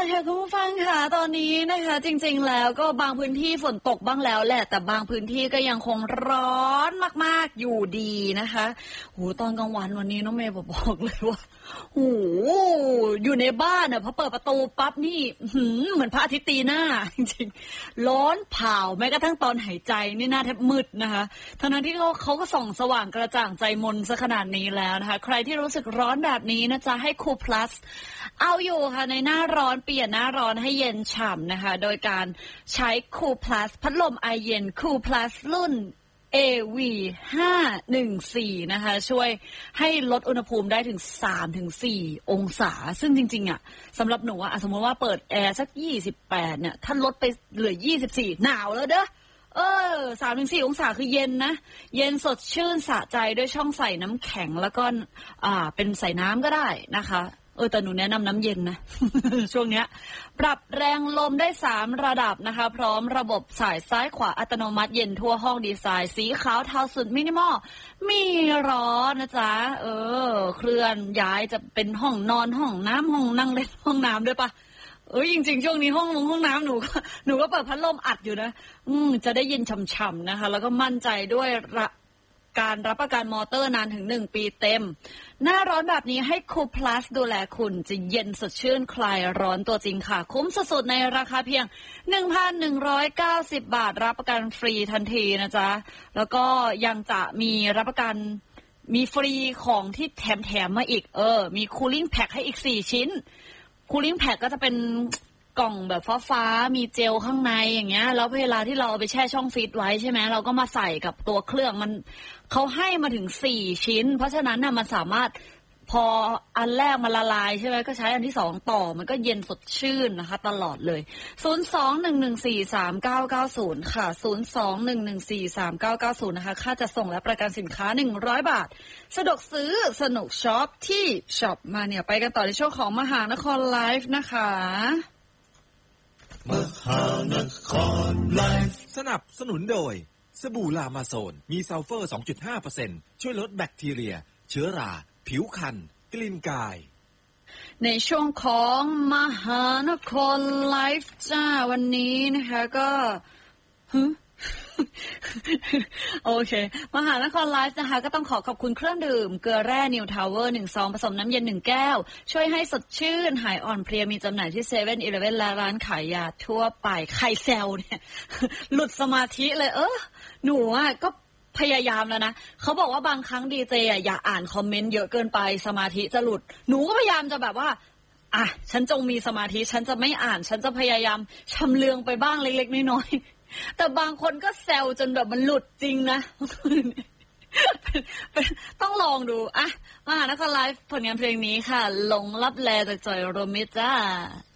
ค่ะคุณผู้ฟังค่ะตอนนี้นะคะจริงๆแล้วก็บางพื้นที่ฝนตกบ้างแล้วแหละแต่บางพื้นที่ก็ยังคงร้อนมากๆอยู่ดีนะคะตอนกลางวันวันนี้น้องเมย์บอกเลยว่าอยู่ในบ้านพอเปิดประตูปั๊บนี่เหมือนพระอาทิตย์ตีหน้าจริงๆร้อนเผาแม้กระทั่งตอนหายใจนี่หน้าแทบมืดนะคะทั้งที่เขาก็ส่องสว่างกระจ่างใจมนซะขนาดนี้แล้วนะคะใครที่รู้สึกร้อนแบบนี้นะจ๊ะให้คูลพลัสเอาอยู่ค่ะในหน้าร้อนเปลี่ยนหน้าร้อนให้เย็นฉ่ำนะคะโดยการใช้คูลพลัสพัดลมไอเย็นคูลพลัสรุ่นAV514 นะคะช่วยให้ลดอุณหภูมิได้ถึง 3-4 องศาซึ่งจริงๆสำหรับหนูสมมติว่าเปิดแอร์สัก28เนี่ยถ้าลดไปเหลือ24หนาวแล้วเด้อ3-4 องศาคือเย็นนะเย็นสดชื่นสะใจด้วยช่องใส่น้ำแข็งแล้วก็เป็นใส่น้ำก็ได้นะคะแต่หนูแนะนำน้ำเย็นนะ ช่วงเนี้ยปรับแรงลมได้3ระดับนะคะพร้อมระบบสายซ้ายขวาอัตโนมัติเย็นทั่วห้องดีไซน์สีขาวเทาสุดมินิมอลมีล้อนะจ๊ะเคลื่อนย้ายจะเป็นห้องนอนห้องน้ำห้องนั่งเล่นห้องน้ำด้วยปะจริงๆช่วงนี้ห้องน้ำหนูก็เปิดพัดลมอัดอยู่นะจะได้เย็นฉ่ำๆนะคะแล้วก็มั่นใจด้วยการรับประกันมอเตอร์นานถึง1 ปีเต็มหน้าร้อนแบบนี้ให้คูลพลัสดูแลคุณจะเย็นสดชื่นคลายร้อนตัวจริงค่ะคุ้มสุดๆในราคาเพียง 1,190 บาทรับประกันฟรีทันทีนะจ๊ะแล้วก็ยังจะมีรับประกันมีฟรีของที่แถมมาอีกมีคูลิ่งแพ็คให้อีก4 ชิ้นคูลิ่งแพ็คก็จะเป็นกล่องแบบฟ้ามีเจลข้างในอย่างเงี้ยแล้วเวลาที่เราเอาไปแช่ช่องฟรีซไว้ใช่ไหมเราก็มาใส่กับตัวเครื่องเขาให้มาถึง4 ชิ้นเพราะฉะนั้นมันสามารถพออันแรกมันละลายใช่ไหมก็ใช้อันที่2ต่อมันก็เย็นสดชื่นนะคะตลอดเลย02-114-3990ค่ะ02-114-3990นะคะค่าจะส่งและประกันสินค้า100 บาทสะดวกซื้อสนุกช็อปที่ช็อปมาเนี่ยไปกันต่อในช่วงของมหานครไลฟ์นะคะมหานครไลฟ์สนับสนุนโดยสบู่ลามาโซนมีซัลเฟอร์ 2.5% ช่วยลดแบคทีเรียเชื้อราผิวคันกลิ่นกายในช่วงของมหานครไลฟ์จ้าวันนี้นะคะก็โอเคมหานครไลฟ์นะคะก็ต้องขอบคุณเครื่องดื่มเกลือแร่นิวทาวเวอร์1 ซองผสมน้ำเย็น1 แก้วช่วยให้สดชื่นหายอ่อนเพลียมีจำหน่ายที่7-11และร้านขายยาทั่วไปใครแซวเนี่ยหลุดสมาธิเลยหนูก็พยายามแล้วนะเขาบอกว่าบางครั้งดีเจอย่าอ่านคอมเมนต์เยอะเกินไปสมาธิจะหลุดหนูก็พยายามจะแบบว่าฉันจงมีสมาธิฉันจะไม่อ่านฉันจะพยายามชำเลืองไปบ้างเล็กๆน้อยๆแต่บางคนก็แซวจนแบบมันหลุดจริงนะต้องลองดูมหานครไลฟ์ผลงานเพลงนี้ค่ะหลงลับแลจากจอยโรมิจ้า